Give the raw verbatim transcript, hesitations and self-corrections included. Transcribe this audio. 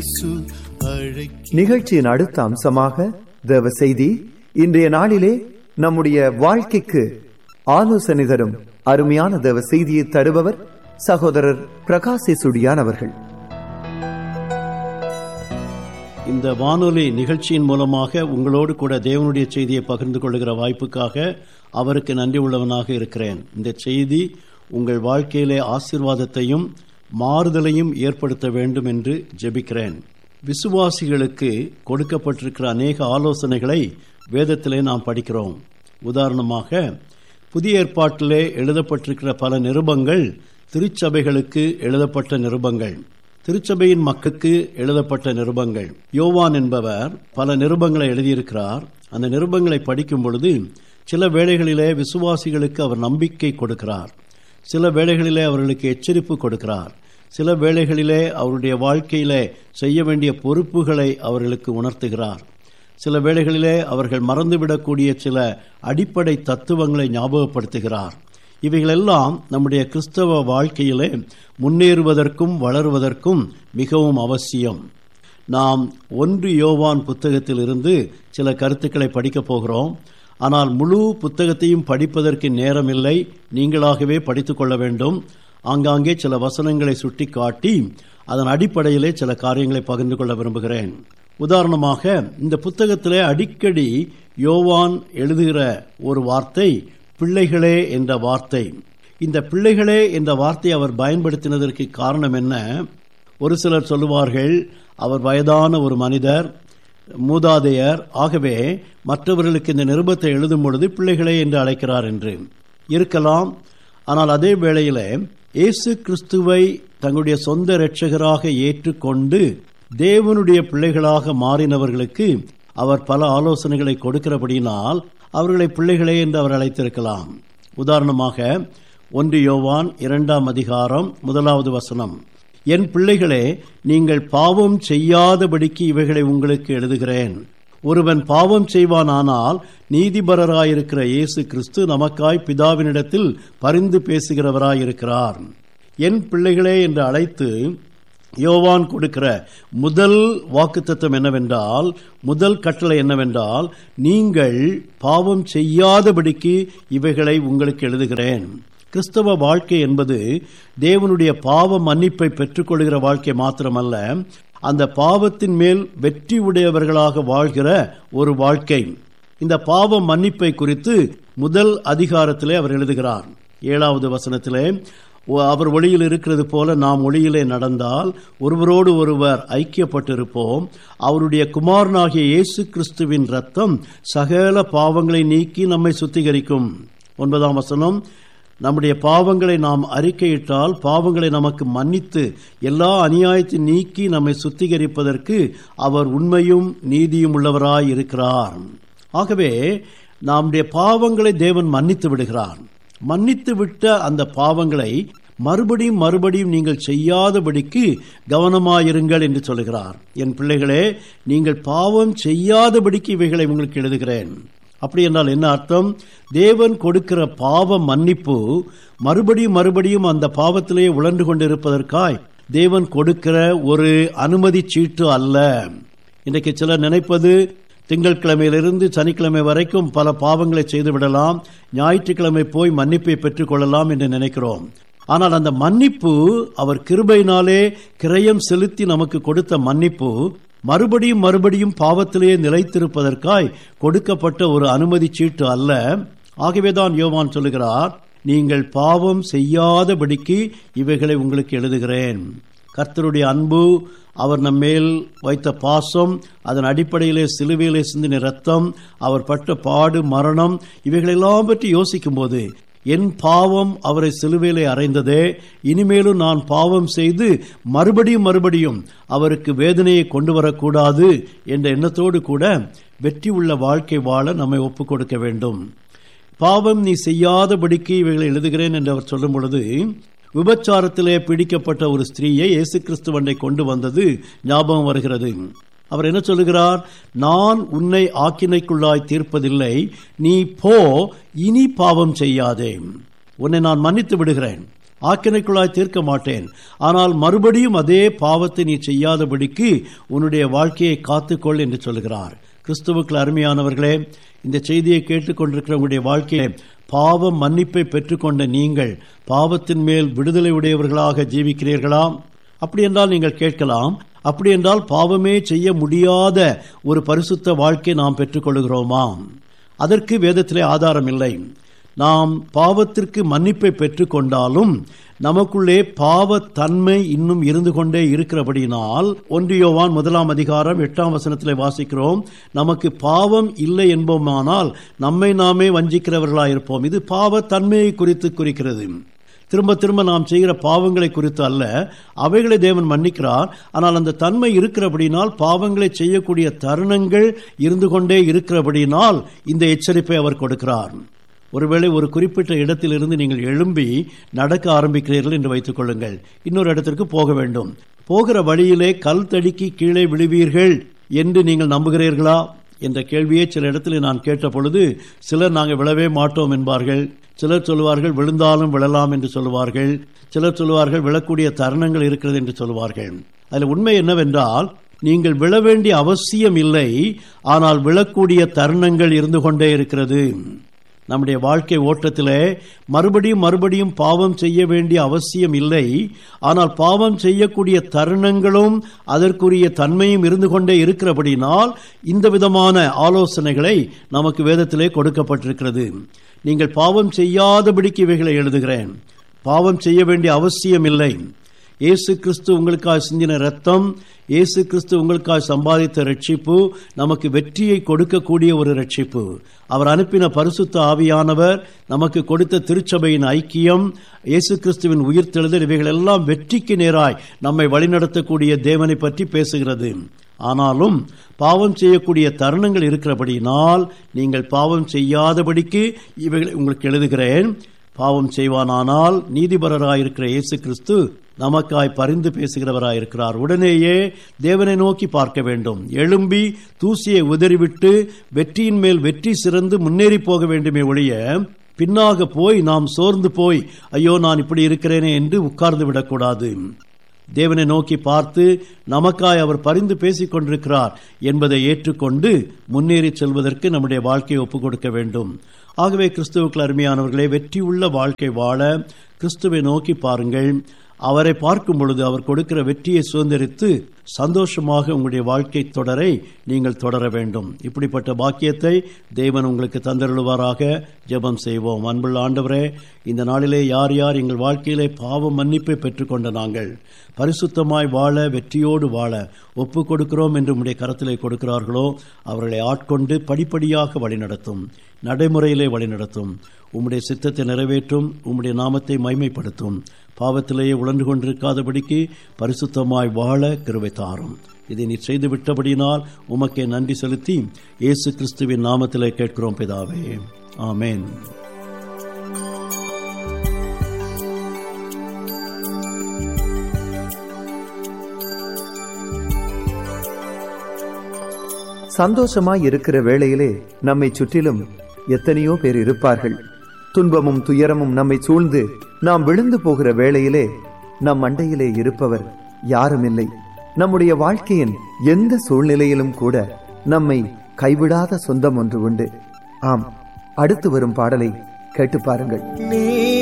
நிகழ்ச்சியின் அடுத்த அம்சமாக தேவ செய்தி. இன்றைய நாளிலே நம்முடைய வாழ்க்கைக்கு ஆலோசனை தரும் அருமையான தேவ செய்தியை தருபவர் சகோதரர் பிரகாசி சுடியான் அவர்கள். இந்த வானொலி நிகழ்ச்சியின் மூலமாக உங்களோடு கூட தேவனுடைய செய்தியை பகிர்ந்து கொள்கிற வாய்ப்புக்காக அவருக்கு நன்றி உள்ளவனாக இருக்கிறேன். இந்த செய்தி உங்கள் வாழ்க்கையிலே ஆசீர்வாதத்தையும் மாறுதலையும் ஏற்படுத்த வேண்டும் என்று ஜெபிக்கிறேன். விசுவாசிகளுக்கு கொடுக்கப்பட்டிருக்கிற அநேக ஆலோசனைகளை வேதத்திலே நாம் படிக்கிறோம். உதாரணமாக புதிய ஏற்பாட்டிலே எழுதப்பட்டிருக்கிற பல நிருபங்கள் திருச்சபைகளுக்கு எழுதப்பட்ட நிருபங்கள், திருச்சபையின் மக்களுக்கு எழுதப்பட்ட நிருபங்கள். யோவான் என்பவர் பல நிருபங்களை எழுதியிருக்கிறார். அந்த நிருபங்களை படிக்கும் பொழுது சில வேளைகளிலே விசுவாசிகளுக்கு அவர் நம்பிக்கை கொடுக்கிறார், சில வேளைகளிலே அவர்களுக்கு எச்சரிப்பு கொடுக்கிறார், சில வேளைகளிலே அவருடைய வாழ்க்கையிலே செய்ய வேண்டிய பொறுப்புகளை அவர்களுக்கு உணர்த்துகிறார், சில வேளைகளிலே அவர்கள் மறந்துவிடக்கூடிய சில அடிப்படை தத்துவங்களை ஞாபகப்படுத்துகிறார். இவைகளெல்லாம் நம்முடைய கிறிஸ்தவ வாழ்க்கையிலே முன்னேறுவதற்கும் வளருவதற்கும் மிகவும் அவசியம். நாம் ஒன்று யோவான் புத்தகத்தில் இருந்து சில கருத்துக்களை படிக்கப் போகிறோம். ஆனால் முழு புத்தகத்தையும் படிப்பதற்கு நேரமில்லை, நீங்களாகவே படித்துக் கொள்ள வேண்டும். ஆங்காங்கே சில வசனங்களை சுட்டி காட்டி அதன் அடிப்படையிலே சில காரியங்களை பகிர்ந்து கொள்ள விரும்புகிறேன். உதாரணமாக இந்த புத்தகத்திலே அடிக்கடி யோவான் எழுதுகிற ஒரு வார்த்தை பிள்ளைகளே என்ற வார்த்தை. இந்த பிள்ளைகளே என்ற வார்த்தையை அவர் பயன்படுத்தினதற்கு காரணம் என்ன? ஒரு சிலர் சொல்லுவார்கள், அவர் வயதான ஒரு மனிதர், மூதாதையர், ஆகவே மற்றவர்களுக்கு இந்த நிருபத்தை எழுதும் பொழுது பிள்ளைகளே என்று அழைக்கிறார் என்று இருக்கலாம். ஆனால் அதே வேளையிலே இயேசு கிறிஸ்துவை தங்களுடைய சொந்த இரட்சகராக ஏற்றுக்கொண்டு தேவனுடைய பிள்ளைகளாக மாறினவர்களுக்கு அவர் பல ஆலோசனைகளை கொடுக்கிறபடியினால் அவர்களை பிள்ளைகளே என்று அவர் அழைத்திருக்கலாம். உதாரணமாக ஒன்று யோவான் இரண்டாம் அதிகாரம் முதலாவது வசனம், என் பிள்ளைகளே, நீங்கள் பாவம் செய்யாதபடிக்கு இவைகளை உங்களுக்கு எழுதுகிறேன். ஒருவன் பாவம் செய்வானானால் நீதிபரராயிருக்கிற இயேசு கிறிஸ்து நமக்காய் பிதாவினிடத்தில் பரிந்து பேசுகிறவராயிருக்கிறார். என் பிள்ளைகளே என்று அழைத்து யோவான் கொடுக்கிற முதல் வாக்குத்தத்தம் என்னவென்றால், முதல் கட்டளை என்னவென்றால், நீங்கள் பாவம் செய்யாதபடிக்கு இவைகளை உங்களுக்கு எழுதுகிறேன். கிறிஸ்தவ வாழ்க்கை என்பது தேவனுடைய பாவ மன்னிப்பை பெற்றுக்கொள்கிற வாழ்க்கை மாத்திரமல்ல, அந்த பாவத்தின் மேல் வெற்றி உடையவர்களாக வாழ்கிற ஒரு வாழ்க்கை. இந்த பாவ மன்னிப்பை குறித்து முதல் அதிகாரத்திலே அவர் எழுதுகிறார். ஏழாவது வசனத்திலே, அவர் ஒளியில் இருக்கிறது போல நாம் ஒளியிலே நடந்தால் ஒருவரோடு ஒருவர் ஐக்கியப்பட்டிருப்போம். அவருடைய குமாரனாகிய இயேசு கிறிஸ்துவின் ரத்தம் சகல பாவங்களை நீக்கி நம்மை சுத்திகரிக்கும். ஒன்பதாம் வசனம், நம்முடைய பாவங்களை நாம் அறிக்கையிட்டால் பாவங்களை நமக்கு மன்னித்து எல்லா அநியாயத்தை நீக்கி நம்மை சுத்திகரிப்பதற்கு அவர் உண்மையும் நீதியும் உள்ளவராய் இருக்கிறார். ஆகவே நம்முடைய பாவங்களை தேவன் மன்னித்து விடுகிறார். மன்னித்து விட்ட அந்த பாவங்களை மறுபடியும் மறுபடியும் நீங்கள் செய்யாதபடிக்கு கவனமாயிருங்கள் என்று சொல்லுகிறார். என் பிள்ளைகளே, நீங்கள் பாவம் செய்யாதபடிக்கு இவைகளை உங்களுக்கு எழுதுகிறேன். அப்படி என்றால் என்ன அர்த்தம்? தேவன் கொடுக்கிற பாவ மன்னிப்பு மறுபடியும் மறுபடியும் அந்த பாவத்திலே உழன்று கொண்டிருப்பதற்காய் தேவன் கொடுக்கிற ஒரு அனுமதி சீட்டு அல்ல. இன்றைக்கு சிலர் நினைப்பது, திங்கட்கிழமையிலிருந்து சனிக்கிழமை வரைக்கும் பல பாவங்களை செய்து விடலாம், ஞாயிற்றுக்கிழமை போய் மன்னிப்பை பெற்றுக் கொள்ளலாம் என்று நினைக்கிறோம். ஆனால் அந்த மன்னிப்பு அவர் கிருபையினாலே கிரயம் செலுத்தி நமக்கு கொடுத்த மன்னிப்பு மறுபடியும் மறுபடியும் பாவத்திலேயே நிலைத்திருப்பதற்காய் கொடுக்கப்பட்ட ஒரு அனுமதி சீட்டு அல்ல. ஆகவேதான் யோவான் சொல்லுகிறார், நீங்கள் பாவம் செய்யாதபடிக்கு இவைகளை உங்களுக்கு எழுதுகிறேன். கர்த்தருடைய அன்பு, அவர் நம்மேல் வைத்த பாசம், அதன் அடிப்படையிலே சிலுவையிலே சிந்தின ரத்தம், அவர் பட்ட பாடு, மரணம், இவைகளெல்லாம் பற்றி யோசிக்கும் போது என் பாவம் அவரை சிலுவையிலே அறைந்ததே, இனிமேலும் நான் பாவம் செய்து மறுபடியும் மறுபடியும் அவருக்கு வேதனையை கொண்டு வரக்கூடாது என்ற எண்ணத்தோடு கூட வெற்றி உள்ள வாழ்க்கை வாழ நம்மை ஒப்புக் கொடுக்க வேண்டும். பாவம் நீ செய்யாதபடிக்கு இவைகளை எழுதுகிறேன் என்று அவர் சொல்லும் பொழுது, விபச்சாரத்திலே பிடிக்கப்பட்ட ஒரு ஸ்திரீயை இயேசு கிறிஸ்துவண்டை கொண்டு வந்தது ஞாபகம் வருகிறது. அவர் என்ன சொல்லுகிறார்? நான் உன்னை ஆக்கினைக்குள்ளாய் தீர்ப்பதில்லை, நீ போ, இனி பாவம் செய்யாதே, உன்னை நான் மன்னித்து விடுகிறேன். ஆக்கினைக்குள்ளாய் தீர்க்க மாட்டேன். ஆனால் மறுபடியும் அதே பாவத்தை நீ செய்யாதபடிக்கு உன்னுடைய வாழ்க்கையை காத்துக்கொள் என்று சொல்கிறார். கிறிஸ்துவுக்குள் அருமையானவர்களே, இந்த செய்தியை கேட்டுக்கொண்டிருக்கிற உங்களுடைய வாழ்க்கையை பாவ மன்னிப்பை பெற்றுக்கொண்ட நீங்கள் பாவத்தின் மேல் விடுதலை உடையவர்களாக ஜீவிக்கிறீர்களா? அப்படி என்றால் நீங்கள் கேட்கலாம், அப்படி என்றால் பாவமே செய்ய முடியாத ஒரு பரிசுத்த வாழ்க்கை நாம் பெற்றுக்கொள்கிறோமா? அதற்கு வேதத்திலே ஆதாரம் இல்லை. நாம் பாவத்திற்கு மன்னிப்பை பெற்றுக்கொண்டாலும் நமக்குள்ளே பாவ தன்மை இன்னும் இருந்து கொண்டே இருக்கிறபடியினால் ஒன்று யோவான் முதலாம் அதிகாரம் எட்டாம் வசனத்திலே வாசிக்கிறோம், நமக்கு பாவம் இல்லை என்போமானால் நம்மை நாமே வஞ்சிக்கிறவர்களாயிருப்போம். இது பாவ தன்மையை குறித்து குறிக்கிறது. திரும்ப திரும்ப நாம் செய்கிற பாவங்களை குறித்து அல்ல, அவைகளை தேவன் மன்னிக்கிறார். ஆனால் அந்த தன்மை இருக்கிறபடினால், பாவங்களை செய்யக்கூடிய தருணங்கள் இருந்து கொண்டே இருக்கிறபடினால் இந்த எச்சரிப்பை அவர் கொடுக்கிறார். ஒருவேளை ஒரு குறிப்பிட்ட இடத்திலிருந்து நீங்கள் எழும்பி நடக்க ஆரம்பிக்கிறீர்கள் என்று வைத்துக் கொள்ளுங்கள். இன்னொரு இடத்திற்கு போக வேண்டும். போகிற வழியிலே கல் தடுக்கி கீழே விழுவீர்கள் என்று நீங்கள் நம்புகிறீர்களா என்ற கேள்வியை சில இடத்துல நான் கேட்ட பொழுது சிலர் நாங்கள் விழவே மாட்டோம் என்பார்கள். சிலர் சொல்லுவார்கள் விழுந்தாலும் விழலாம் என்று சொல்லுவார்கள். சிலர் சொல்லுவார்கள் விழக்கூடிய தருணங்கள் இருக்கிறது என்று சொல்லுவார்கள். அதில் உண்மை என்னவென்றால், நீங்கள் விழ வேண்டிய அவசியம் இல்லை, ஆனால் விழக்கூடிய தருணங்கள் இருந்து கொண்டே இருக்கிறது. நம்முடைய வாழ்க்கை ஓட்டத்திலே மறுபடியும் மறுபடியும் பாவம் செய்ய வேண்டிய அவசியம் இல்லை, ஆனால் பாவம் செய்யக்கூடிய தருணங்களும் அதற்குரிய தன்மையும் இருந்து கொண்டே இருக்கிறபடினால் இந்த விதமான ஆலோசனைகளை நமக்கு வேதத்திலே கொடுக்கப்பட்டிருக்கிறது. நீங்கள் பாவம் செய்யாதபடிக்கு இவைகளை எழுதுகிறேன். பாவம் செய்ய வேண்டிய அவசியம் இல்லை. இயேசு கிறிஸ்து உங்களுக்காக சிந்தின ரத்தம், இயேசு கிறிஸ்து உங்களுக்காக சம்பாதித்த ரட்சிப்பு நமக்கு வெற்றியை கொடுக்கக்கூடிய ஒரு ரட்சிப்பு. அவர் அனுப்பின பரிசுத்த ஆவியானவர், நமக்கு கொடுத்த திருச்சபையின் ஐக்கியம், இயேசு கிறிஸ்துவின் உயிர்த்தெழுதல், இவைகள் எல்லாம் வெற்றிக்கு நேராய் நம்மை வழிநடத்தக்கூடிய தேவனை பற்றி பேசுகிறது. ஆனாலும் பாவம் செய்யக்கூடிய தருணங்கள் இருக்கிறபடினால் நீங்கள் பாவம் செய்யாதபடிக்கு இவைகளை உங்களுக்கு எழுதுகிறேன். பாவம் செய்வானானால் நீதிபரராயிருக்கிற இயேசு கிறிஸ்து நமக்காய் பரிந்து பேசுகிறவராயிருக்கிறார். உடனேயே தேவனை நோக்கி பார்க்க வேண்டும். எழும்பி தூசியை உதறிவிட்டு வெற்றியின் மேல் வெற்றி சிறந்து முன்னேறி போக வேண்டுமே ஒழிய பின்னாக போய் நாம் சோர்ந்து போய் ஐயோ நான் இப்படி இருக்கிறேனே என்று உட்கார்ந்து விடக்கூடாது. தேவனை நோக்கி பார்த்து நமக்காய் அவர் பரிந்து பேசிக் கொண்டிருக்கிறார் என்பதை ஏற்றுக்கொண்டு முன்னேறி செல்வதற்கு நம்முடைய வாழ்க்கையை ஒப்புக் கொடுக்க வேண்டும். ஆகவே கிறிஸ்துவுக்குள் அருமையானவர்களே, வெற்றியுள்ள வாழ்க்கை வாழ கிறிஸ்துவை நோக்கி பாருங்கள். அவரை பார்க்கும் பொழுது அவர் கொடுக்கிற வெற்றியை சுதந்திரித்து சந்தோஷமாக உங்களுடைய வாழ்க்கை தொடரை நீங்கள் தொடர வேண்டும். இப்படிப்பட்ட பாக்கியத்தை தேவன் உங்களுக்கு தந்தருளுவாராக. ஜெபம் செய்வோம். அன்புள்ள ஆண்டவரே, இந்த நாளிலே யார் யார் எங்கள் வாழ்க்கையிலே பாவ மன்னிப்பை பெற்றுக்கொண்ட நாங்கள் பரிசுத்தமாய் வாழ, வெற்றியோடு வாழ ஒப்பு கொடுக்கிறோம் என்று உம்முடைய கரத்திலே கொடுக்கிறார்களோ அவர்களை ஆட்கொண்டு படிப்படியாக வழிநடத்தும், நடைமுறையிலே வழிநடத்தும், உம்முடைய சித்தத்தை நிறைவேற்றும், உம்முடைய நாமத்தை மைமைப்படுத்தும். பாவத்திலேயே உழன்று கொண்டிருக்காதபடிக்கு பரிசுத்தமாய் வாழ கிருபை தாரும். இதை நீ செய்து விட்டபடியினால் உமக்கே நன்றி செலுத்தி இயேசு கிறிஸ்துவின் நாமத்திலே கேட்கிறோம் பிதாவே, ஆமென். சந்தோஷமாய் இருக்கிற வேளையிலே நம்மை சுற்றிலும் எத்தனையோ பேர் இருப்பார்கள். துன்பமும் துயரமும் நம்மை சூழ்ந்து நாம் விழுந்து போகிற வேளையிலே நம் அண்டையிலே இருப்பவர் யாரும் இல்லை. நம்முடைய வாழ்க்கையின் எந்த சூழ்நிலையிலும் கூட நம்மை கைவிடாத சொந்தம் ஒன்று உண்டு. ஆம், அடுத்து வரும் பாடலை கேட்டு பாருங்கள்.